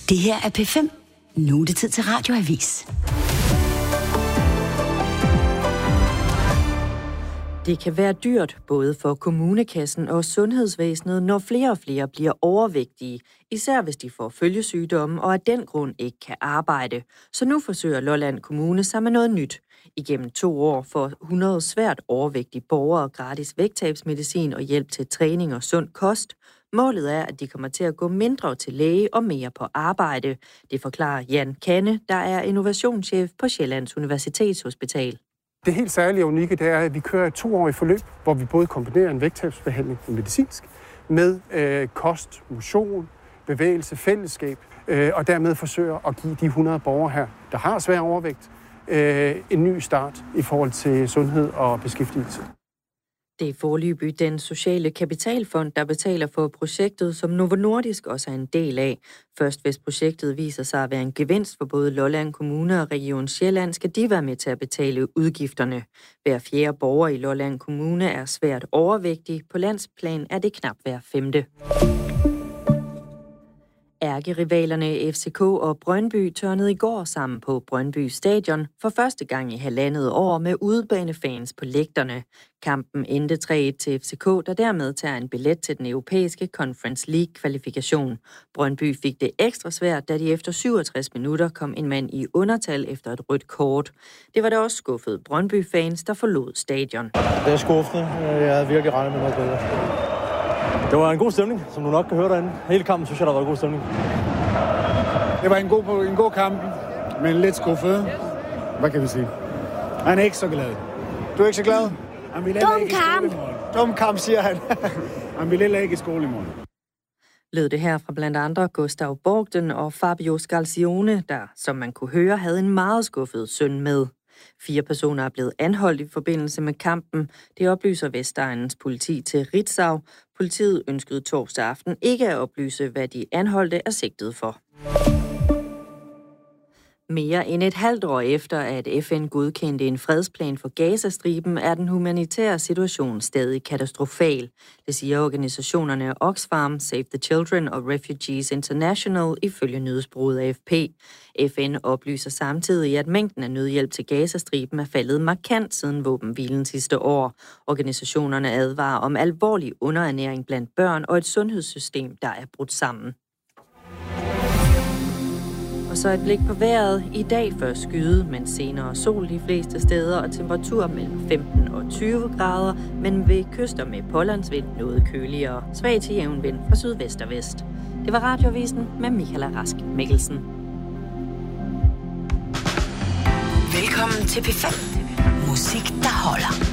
Det her er P5. Nu er det tid til Radioavis. Det kan være dyrt, både for kommunekassen og sundhedsvæsenet, når flere og flere bliver overvægtige, især hvis de får følgesygdomme og af den grund ikke kan arbejde. Så nu forsøger Lolland Kommune sig med noget nyt. Igennem 2 år får 100 svært overvægtige borgere gratis vægttabsmedicin og hjælp til træning og sund kost. Målet er, at de kommer til at gå mindre til læge og mere på arbejde. Det forklarer Jan Kanne, der er innovationschef på Sjællands Universitetshospital. Det helt særlige og unikke, det er, at vi kører et 2-årigt forløb, hvor vi både kombinerer en vægttabsbehandling medicinsk med kost, motion, bevægelse, fællesskab, og dermed forsøger at give de 100 borgere her, der har svær overvægt, en ny start i forhold til sundhed og beskæftigelse. Det er foreløbig den sociale kapitalfond, der betaler for projektet, som Novo Nordisk også er en del af. Først hvis projektet viser sig at være en gevinst for både Lolland Kommune og Region Sjælland, skal de være med til at betale udgifterne. Hver 4. borger i Lolland Kommune er svært overvægtig. På landsplan er det knap hver 5. Ærkerivalerne FCK og Brøndby tørnede i går sammen på Brøndby Stadion for første gang i 1,5 år med udebanefans på lægterne. Kampen endte 3-1 til FCK, der dermed tager en billet til den europæiske Conference League-kvalifikation. Brøndby fik det ekstra svært, da de efter 67 minutter kom en mand i undertal efter et rødt kort. Det var da også skuffede Brøndby-fans, der forlod stadion. Det er skuffende. Jeg havde virkelig regnet med noget bedre. Det var en god stemning, som du nok kan høre derinde. Hele kampen synes jeg, der var en god stemning. Det var en god kamp, men lidt skuffet. Hvad kan vi sige? Han er ikke så glad. Du er ikke så glad? Dum kamp, siger han. Han vil heller ikke i skole i morgen. Lød det her fra blandt andre Gustav Borgden og Fabio Scalzione, der, som man kunne høre, havde en meget skuffet søn med. 4 personer er blevet anholdt i forbindelse med kampen. Det oplyser Vestegnens politi til Ritzau. Politiet ønskede torsdag aften ikke at oplyse, hvad de anholdte er sigtet for. Mere end et halvt år efter, at FN godkendte en fredsplan for Gazastriben, er den humanitære situation stadig katastrofal. Det siger organisationerne Oxfam, Save the Children og Refugees International ifølge nyhedsbureauet AFP. FN oplyser samtidig, at mængden af nødhjælp til Gazastriben er faldet markant siden våbenhvilen sidste år. Organisationerne advarer om alvorlig underernæring blandt børn og et sundhedssystem, der er brudt sammen. Og så et blik på vejret. I dag først skyde, men senere sol de fleste steder og temperatur mellem 15 og 20 grader, men ved kyster med pålandsvind noget køligere. Svag til jævn vind fra sydvest og vest. Det var Radioavisen med Michaela Rask Mikkelsen. Velkommen til P5. Musik, der holder.